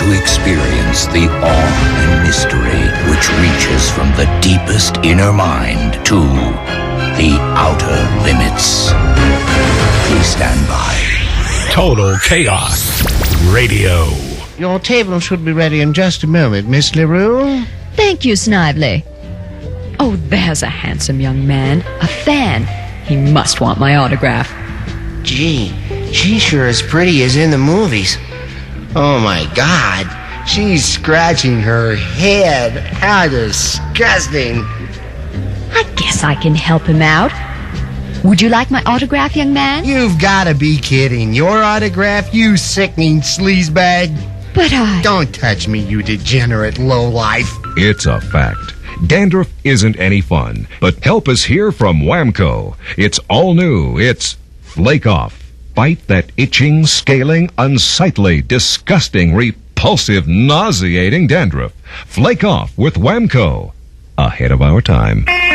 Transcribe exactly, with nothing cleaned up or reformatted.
to experience the awe and mystery which reaches from the deepest inner mind to the outer limits. Please stand by. Total Chaos Radio. Your table should be ready in just a moment, Miss LaRue. Thank you, Snively. Oh, there's a handsome young man. A fan. He must want my autograph. Gee, she's sure as pretty as in the movies. Oh, my God. She's scratching her head. How disgusting. I guess I can help him out. Would you like my autograph, young man? You've got to be kidding. Your autograph, you sickening sleazebag. But I... Don't touch me, you degenerate lowlife. It's a fact. Dandruff isn't any fun, but help is here from Whamco. It's all new. It's Flake Off. Fight that itching, scaling, unsightly, disgusting, repulsive, nauseating dandruff. Flake Off with Whamco. Ahead of our time.